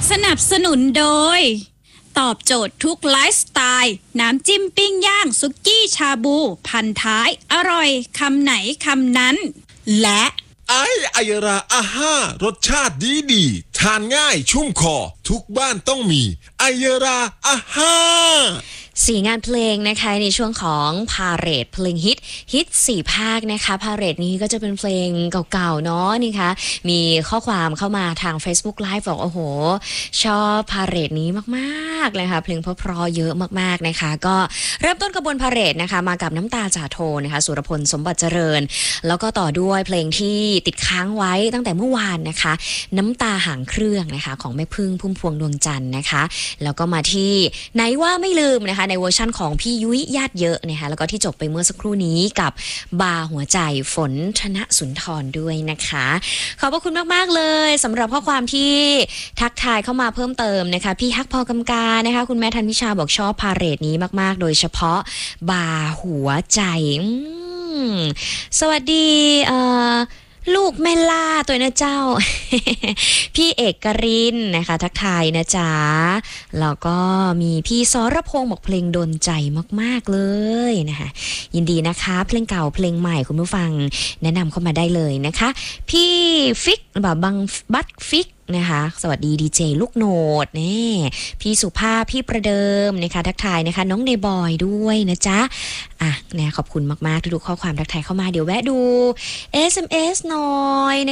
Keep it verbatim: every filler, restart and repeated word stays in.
สนับสนุนโดยตอบโจทย์ทุกไลฟ์สไตล์น้ำจิ้มปิ้งย่างซุกี้ชาบูพันท้ายอร่อยคำไหนคำนั้นและไอไอราอาห้ารสชาติดีดีทานง่ายชุ่มคอทุกบ้านต้องมีไอราอาห้าสี่งานเพลงนะคะในช่วงของพาเหรดเพลงฮิตฮิตสี่ภาคนะคะพาเหรดนี้ก็จะเป็นเพลงเก่าๆเนาะนี่คะมีข้อความเข้ามาทาง Facebook Live บอกโอ้โหชอบพาเหรดนี้มากๆเลยค่ะเพลงเพราะๆเยอะมากๆนะคะก็เริ่มต้นกระบวนพาเหรดนะคะมากับน้ำตาจ่าโทนะคะสุรพลสมบัติเจริญแล้วก็ต่อด้วยเพลงที่ติดค้างไว้ตั้งแต่เมื่อวานนะคะน้ำตาหางเครื่องนะคะของแม่พึ่งพุ่มพวงดวงจันทร์นะคะแล้วก็มาที่ไหนว่าไม่ลืมนะคะในเวอร์ชั่นของพี่ยุ้ยญาติเยอะนะคะแล้วก็ที่จบไปเมื่อสักครู่นี้กับบาหัวใจฝนธนสุนทรด้วยนะคะขอบพระคุณมากๆเลยสำหรับข้อความที่ทักทายเข้ามาเพิ่มเติมนะคะพี่ฮักพอกำกานะคะคุณแม่ทันพิชาบอกชอบพาเหรดนี้มากๆโดยเฉพาะบาหัวใจสวัสดีเอ่อลูกแม่ล่าตัวนะเจ้า พี่เอกกรินนะคะทักทายนะจ๊ะแล้วก็มีพี่สรพงษ์บอกเพลงโดนใจมากๆเลยนะคะยินดีนะคะเพลงเก่าเพลงใหม่คุณผู้ฟังแนะนำเข้ามาได้เลยนะคะพี่ฟิกแบบบังบัตฟิกนะคะสวัสดีดีเจลูกโหนดนี่พี่สุภาพพี่ประเดิมนะคะทักทายนะคะน้องเนบอยด้วยนะจ๊ะอ่ะเนี่ยขอบคุณมากๆทุกๆข้อความทักทายเข้ามาเดี๋ยวแวะดู เอส เอ็ม เอส หน่อย